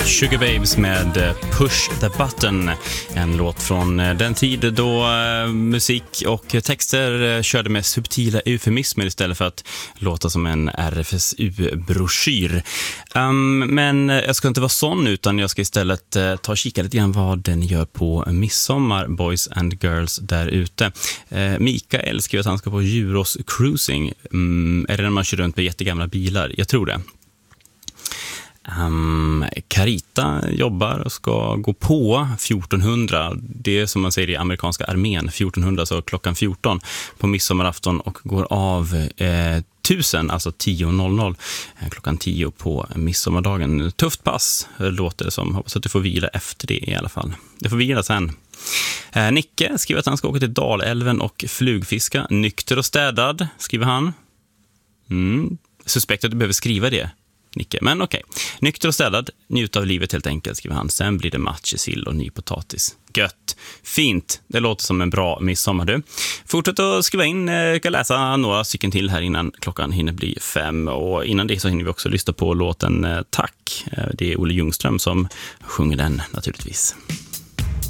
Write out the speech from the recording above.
Sugar Babes med Push the Button. En låt från den tid då musik och texter körde med subtila eufemismer istället för att låta som en RFSU-broschyr. Men jag ska inte vara sån, utan jag ska istället ta och kika lite grann vad den gör på midsommar, boys and girls där ute. Mikael skriver att han ska på Djurås cruising. Är det när man kör runt med jättegamla bilar? Jag tror det. Carita jobbar och ska gå på 1400. Det är som man säger i amerikanska armén, 1400, så klockan 14 på midsommarafton, och går av 1000, alltså 10.00 klockan 10 på midsommardagen. Tufft pass låter det som. Hoppas att du får vila efter det i alla fall. Du får vila sen. Nicke skriver att han ska åka till Dalälven och flugfiska. Nykter och städad, skriver han. Suspekt att du behöver skriva det, Nicke, men okej. Nykter och städad, njut av livet helt enkelt, skriver han. Sen blir det matjessill och ny potatis. Gött, fint, det låter som en bra midsommar du. Fortsätt att skriva in, jag kan läsa några stycken till här innan klockan hinner bli 5. Och innan det så hinner vi också lyssna på låten Tack. Det är Olle Ljungström som sjunger den naturligtvis.